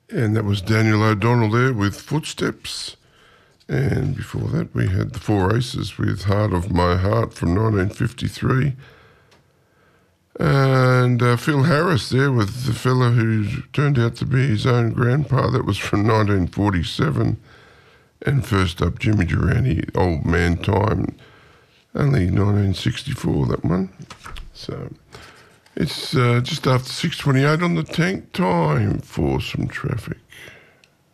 And that was Daniel O'Donnell there with Footsteps. And before that, we had the Four Aces with Heart of My Heart from 1953. And Phil Harris there with the fella who turned out to be his own grandpa. That was from 1947. And first up, Jimmy Durante, Old Man Time. Only 1964, that one. So it's just after 6:28 on the tank. Time for some traffic.